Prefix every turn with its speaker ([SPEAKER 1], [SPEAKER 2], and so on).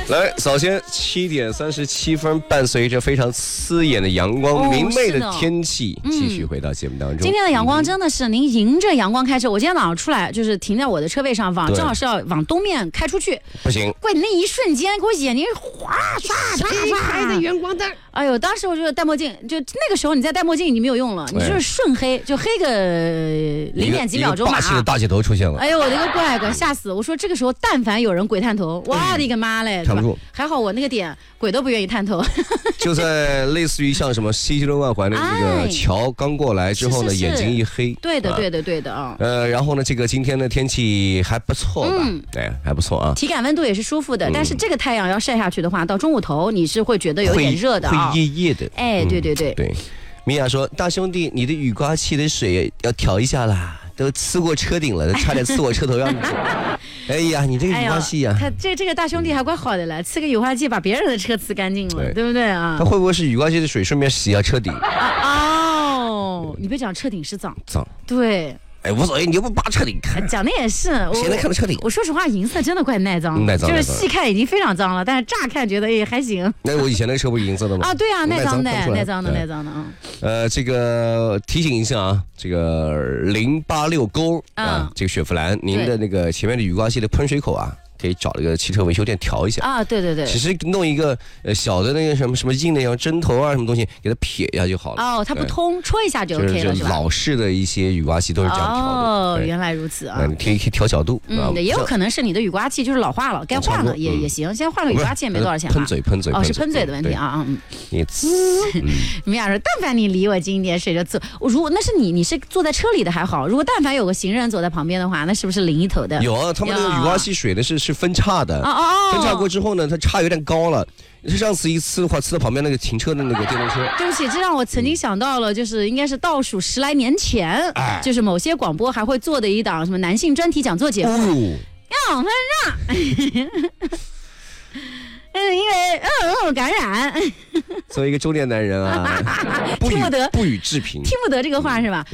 [SPEAKER 1] 来，早先7点37分，伴随着非常刺眼的阳光、明媚的天气，继续回到节目当中。
[SPEAKER 2] 今天的阳光真的是，您迎着阳光开车。我今天早上出来就是停在我的车位上方，正好是要往东面开出去，
[SPEAKER 1] 不行，
[SPEAKER 2] 怪那一瞬间给我眼睛哗唰唰唰
[SPEAKER 3] 的远光灯。
[SPEAKER 2] 哎呦，当时我就戴墨镜，就那个时候你再戴墨镜已经没有用了，你就是瞬黑，就黑个0点几秒钟嘛。
[SPEAKER 1] 霸气的大姐头出现了。
[SPEAKER 2] 哎呦，我的个乖，吓死！我说这个时候但凡有人鬼探头，我的个妈嘞，
[SPEAKER 1] 扛不住。
[SPEAKER 2] 还好我那个点鬼都不愿意探头。
[SPEAKER 1] 就在类似于像什么西吉隆外环的这个桥刚过来之后呢，眼睛一黑。
[SPEAKER 2] 对的啊。
[SPEAKER 1] 然后呢，这个今天的天气还不错吧？对，还不错啊。
[SPEAKER 2] 体感温度也是舒服的，但是这个太阳要晒下去的话，到中午头你是会觉得有点热的啊，
[SPEAKER 1] 会夜的。
[SPEAKER 2] 哎，对。
[SPEAKER 1] 米娅说：“大兄弟，你的雨刮器的水要调一下啦，都呲过车顶了，差点呲我车头上。哎呀，你这个雨刮器呀，
[SPEAKER 2] 他这个大兄弟还怪好的了，呲个雨刮器把别人的车呲干净了，对不对啊？
[SPEAKER 1] 他会不会是雨刮器的水顺便洗下车顶？
[SPEAKER 2] 哦，你别讲车顶是脏，对。”
[SPEAKER 1] 哎，无所谓，你又不扒车顶看。
[SPEAKER 2] 讲的也是，
[SPEAKER 1] 谁能看到车顶？
[SPEAKER 2] 我说实话，银色真的怪耐脏，就是细看已经非常脏了，但是乍看觉得也还行。
[SPEAKER 1] 那我以前那个车不是银色的吗？
[SPEAKER 2] 啊，对啊，耐脏的啊。
[SPEAKER 1] 这个提醒一下啊，这个086勾啊，这个雪佛兰，您的那个前面的雨刮器的喷水口啊，可以找那个汽车维修店调一下
[SPEAKER 2] 啊，对。
[SPEAKER 1] 其实弄一个小的那个什么硬的像针头啊什么东西，给它撇一下就好了。
[SPEAKER 2] 哦，它不通，戳一下就 OK 了，是吧？
[SPEAKER 1] 老式的一些雨刮器都是这样调的。
[SPEAKER 2] 哦，原来如此啊！
[SPEAKER 1] 你可以调角度。
[SPEAKER 2] 也有可能是你的雨刮器就是老化了，该换了也行。现在换个雨刮器也没多少钱。
[SPEAKER 1] 喷嘴。
[SPEAKER 2] 哦，是喷嘴的问题啊。
[SPEAKER 1] 你
[SPEAKER 2] 米娅说，但凡你离我近一点，水就呲。如果那是你是坐在车里的还好，如果但凡有个行人走在旁边的话，那是不是淋一头的？
[SPEAKER 1] 有啊，他们那个雨刮器水的是分叉的。分叉过之后呢，它叉有点高了。上次一次的话，呲到旁边那个停车的那个电动车。
[SPEAKER 2] 对不起，这让我曾经想到了，就是应该是倒数10来年前，就是某些广播还会做的一档什么男性专题讲座节目。养分上。因为感染。
[SPEAKER 1] 作为一个中年男人啊，不予置评，
[SPEAKER 2] 听不得这个话是吧？